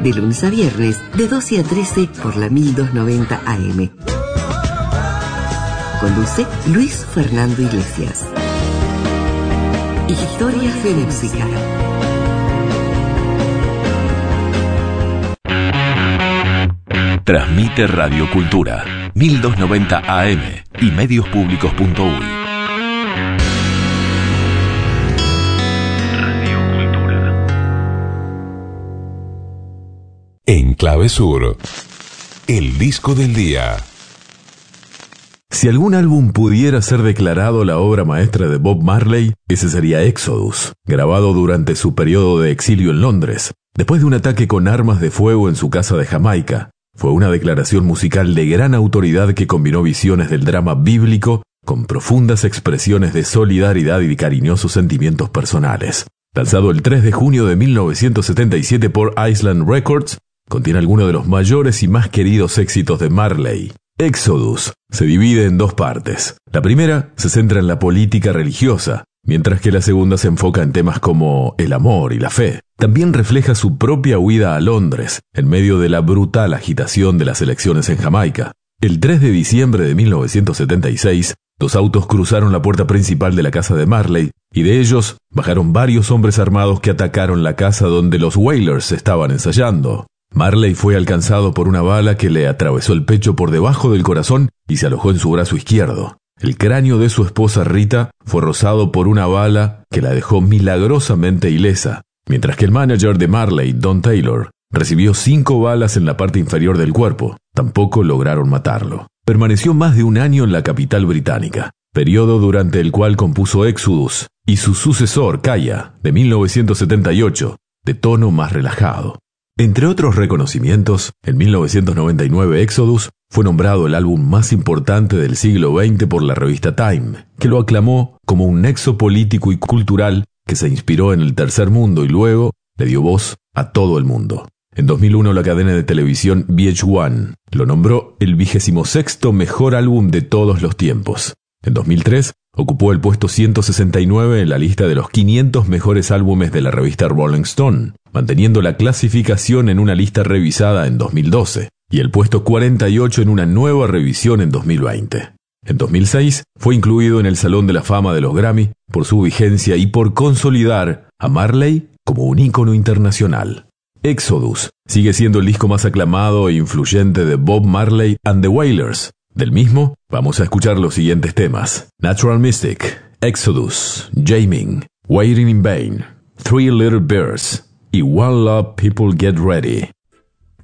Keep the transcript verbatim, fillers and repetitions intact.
de lunes a viernes, de doce a trece por la mil doscientos noventa A M. Conduce Luis Fernando Iglesias. Historias de música. Transmite Radio Cultura, mil doscientos noventa A M y medios públicos punto uy. Radio Cultura. En Clave Sur, el disco del día. Si algún álbum pudiera ser declarado la obra maestra de Bob Marley, ese sería Exodus, grabado durante su periodo de exilio en Londres, después de un ataque con armas de fuego en su casa de Jamaica. Fue una declaración musical de gran autoridad que combinó visiones del drama bíblico con profundas expresiones de solidaridad y cariñosos sentimientos personales. Lanzado el tres de junio de mil novecientos setenta y siete por Island Records, contiene algunos de los mayores y más queridos éxitos de Marley. Exodus se divide en dos partes. La primera se centra en la política religiosa, mientras que la segunda se enfoca en temas como el amor y la fe. También refleja su propia huida a Londres, en medio de la brutal agitación de las elecciones en Jamaica. El tres de diciembre de mil novecientos setenta y seis, dos autos cruzaron la puerta principal de la casa de Marley, y de ellos bajaron varios hombres armados que atacaron la casa donde los Wailers estaban ensayando. Marley fue alcanzado por una bala que le atravesó el pecho por debajo del corazón y se alojó en su brazo izquierdo. El cráneo de su esposa Rita fue rozado por una bala que la dejó milagrosamente ilesa, mientras que el manager de Marley, Don Taylor, recibió cinco balas en la parte inferior del cuerpo. Tampoco lograron matarlo. Permaneció más de un año en la capital británica, periodo durante el cual compuso Exodus y su sucesor, Kaya, de mil novecientos setenta y ocho, de tono más relajado. Entre otros reconocimientos, en mil novecientos noventa y nueve Exodus fue nombrado el álbum más importante del siglo veinte por la revista Time, que lo aclamó como un nexo político y cultural que se inspiró en el tercer mundo y luego le dio voz a todo el mundo. En dos mil uno la cadena de televisión V H uno lo nombró el vigésimo sexto mejor álbum de todos los tiempos. En dos mil tres ocupó el puesto ciento sesenta y nueve en la lista de los quinientos mejores álbumes de la revista Rolling Stone, manteniendo la clasificación en una lista revisada en dos mil doce, y el puesto cuarenta y ocho en una nueva revisión en dos mil veinte. En dos mil seis fue incluido en el Salón de la Fama de los Grammy por su vigencia y por consolidar a Marley como un ícono internacional. Exodus sigue siendo el disco más aclamado e influyente de Bob Marley and the Wailers. Del mismo, vamos a escuchar los siguientes temas: Natural Mystic, Exodus, Jamming, Waiting in Vain, Three Little Birds y One Love People Get Ready.